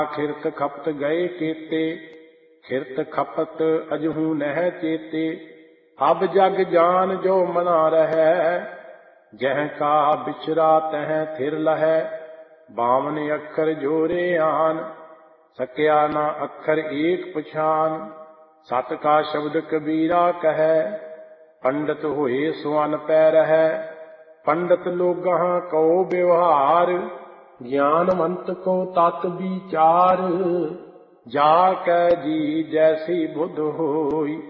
खिरत खपत गए केते, खिरत खपत अजहू नह चेते। अब जग जान जो मना रहै, जह का बिछरा तह थिर लहै। बावन अखर जोरे आन, सकिया ना अखर एक पछान। सत का शब्द कबीरा कहै, पंडित होए सुअन पै रहै। पंडित लोगां को व्यवहार, ज्ञानवंत को तत विचार। जाकै जी जैसी बुध होई,